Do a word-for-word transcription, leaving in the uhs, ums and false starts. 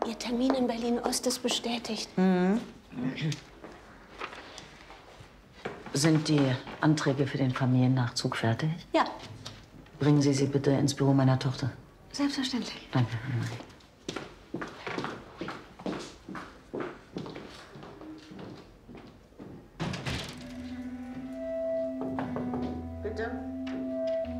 Ihr Termin in Berlin-Ost ist bestätigt. Mhm. Sind die Anträge für den Familiennachzug fertig? Ja. Bringen Sie sie bitte ins Büro meiner Tochter. Selbstverständlich. Danke, Annemarie.